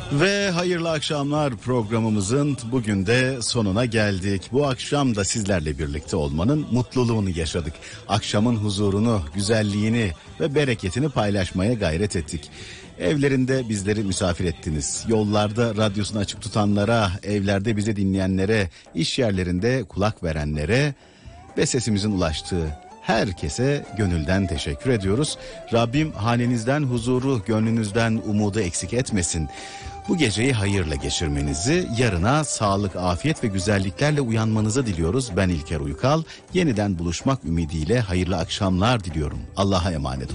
Ve hayırlı akşamlar programımızın bugün de sonuna geldik. Bu akşam da sizlerle birlikte olmanın mutluluğunu yaşadık. Akşamın huzurunu, güzelliğini ve bereketini paylaşmaya gayret ettik. Evlerinde bizleri misafir ettiniz. Yollarda radyosunu açık tutanlara, evlerde bizi dinleyenlere, iş yerlerinde kulak verenlere ve sesimizin ulaştığı herkese gönülden teşekkür ediyoruz. Rabbim hanenizden huzuru, gönlünüzden umudu eksik etmesin. Bu geceyi hayırla geçirmenizi, yarına sağlık, afiyet ve güzelliklerle uyanmanızı diliyoruz. Ben İlker Uykal. Yeniden buluşmak ümidiyle hayırlı akşamlar diliyorum. Allah'a emanet olun.